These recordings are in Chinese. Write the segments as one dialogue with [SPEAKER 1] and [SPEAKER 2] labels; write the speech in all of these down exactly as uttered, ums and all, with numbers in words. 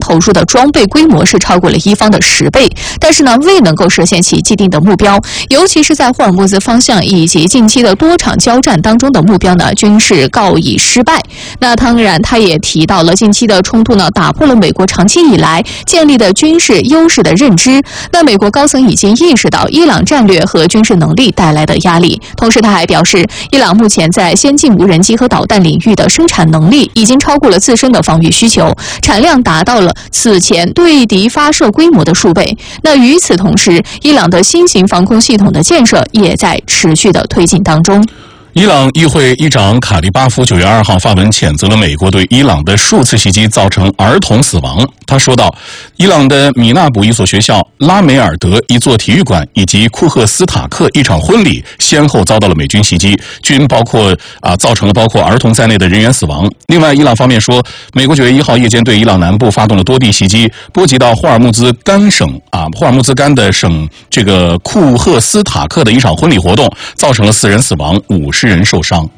[SPEAKER 1] 投入的装备规模是超过了伊方的十倍，但是呢，未能够实现其既定的目标，尤其是在霍尔木兹方向以及近期的多场交战当中的目标呢，均是告以失败。那当然，他也提到了近期的冲突呢，打破了美国长期以来建立的军事优势的认知。那美国高层已经意识到伊朗战略和军事能力带来的压力，同时他还表示，伊朗目前在先进无人机和导弹领域的生产能力已经超过了自身的防御需求，产量达到了此前对敌发射规模的数倍。那与此同时，伊朗的新型防空系统的建设也在持续的推进当中。
[SPEAKER 2] 伊朗议会议长卡利巴夫九月二号发文谴责了美国对伊朗的数次袭击造成儿童死亡。他说道，伊朗的米纳卜一所学校、拉梅尔德一座体育馆以及库赫斯塔克一场婚礼先后遭到了美军袭击，均包括啊造成了包括儿童在内的人员死亡。另外，伊朗方面说，美国九月一号夜间对伊朗南部发动了多地袭击，波及到霍尔木兹干省啊霍尔木兹干的省这个库赫斯塔克的一场婚礼活动，造成了四人死亡，五十人受伤。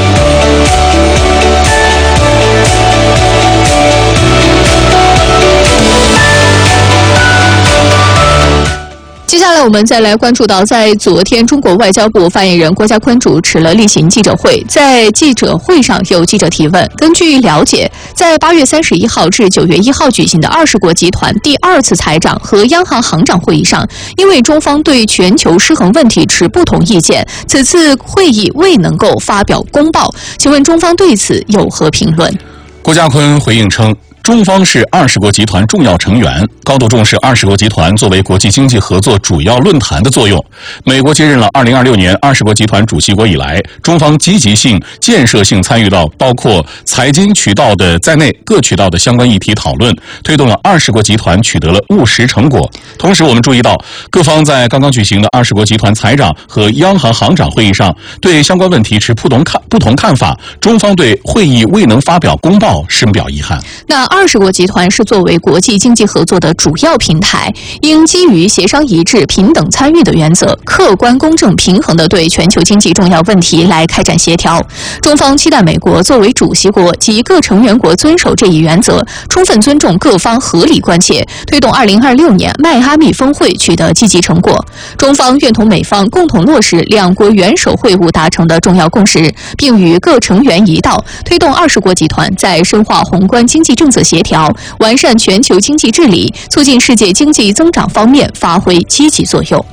[SPEAKER 1] 接下来我们再来关注到，在昨天中国外交部发言人郭家坤主持了例行记者会，在记者会上有记者提问，根据了解，在八月三十一号至九月一号举行的二十国集团第二次财长和央行行长会议上，因为中方对全球失衡问题持不同意见，此次会议未能够发表公报，请问中方对此有何评论？
[SPEAKER 2] 郭家坤回应称，中方是二十国集团重要成员，高度重视二十国集团作为国际经济合作主要论坛的作用。美国接任了二零二六年二十国集团主席国以来，中方积极性、建设性参与到包括财经渠道的在内各渠道的相关议题讨论，推动了二十国集团取得了务实成果。同时，我们注意到，各方在刚刚举行的二十国集团财长和央行行长会议上，对相关问题持不同看不同看法。中方对会议未能发表公报深表遗憾。
[SPEAKER 1] 那二十国集团是作为国际经济合作的主要平台，应基于协商一致、平等参与的原则，客观、公正、平衡地对全球经济重要问题来开展协调。中方期待美国作为主席国及各成员国遵守这一原则，充分尊重各方合理关切，推动二零二六年迈阿密峰会取得积极成果。中方愿同美方共同落实两国元首会晤达成的重要共识，并与各成员一道，推动二十国集团在深化宏观经济政策协调、完善全球经济治理、促进世界经济增长方面发挥积极作用。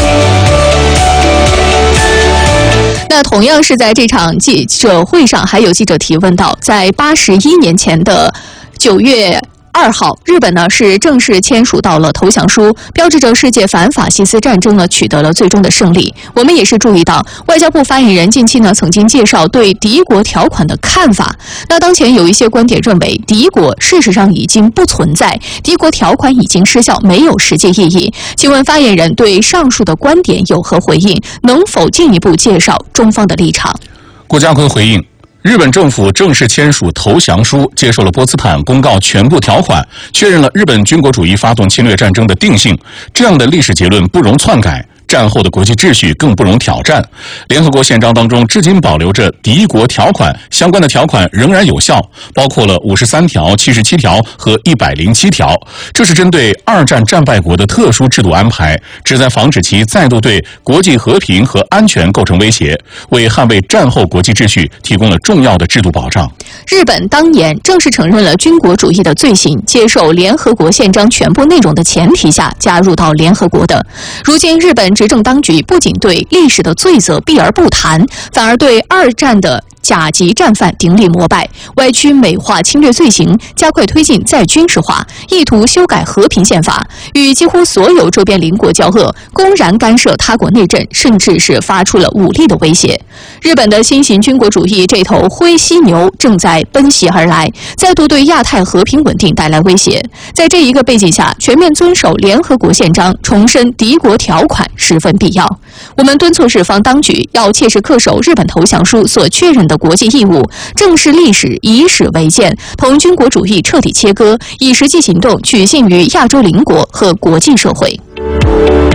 [SPEAKER 1] 那同样是在这场记者会上，还有记者提问到，在八十一年前的九月二号，日本呢是正式签署到了投降书，标志着世界反法西斯战争呢取得了最终的胜利。我们也是注意到，外交部发言人近期呢曾经介绍对敌国条款的看法。那当前有一些观点认为，敌国事实上已经不存在，敌国条款已经失效，没有实际意义。请问发言人对上述的观点有何回应？能否进一步介绍中方的立场？
[SPEAKER 2] 郭家坤回应，日本政府正式签署投降书，接受了波茨坦公告全部条款，确认了日本军国主义发动侵略战争的定性。这样的历史结论不容篡改，战后的国际秩序更不容挑战。联合国宪章当中至今保留着敌国条款，相关的条款仍然有效，包括了五十三条、七十七条和一百零七条。这是针对二战战败国的特殊制度安排，旨在防止其再度对国际和平和安全构成威胁，为捍卫战后国际秩序提供了重要的制度保障。
[SPEAKER 1] 日本当年正式承认了军国主义的罪行，接受联合国宪章全部内容的前提下加入到联合国的。如今日本执政当局不仅对历史的罪责避而不谈，反而对二战的甲级战犯顶礼膜拜，歪曲美化侵略罪行，加快推进再军事化，意图修改和平宪法，与几乎所有周边邻国交恶，公然干涉他国内政，甚至是发出了武力的威胁。日本的新型军国主义这头灰犀牛正在奔袭而来，再度对亚太和平稳定带来威胁。在这一个背景下，全面遵守联合国宪章，重申敌国条款十分必要。我们敦促日方当局要切实恪守日本投降书所确认的国际义务，正视历史，以史为鉴，同军国主义彻底切割，以实际行动取信于亚洲邻国和国际社会。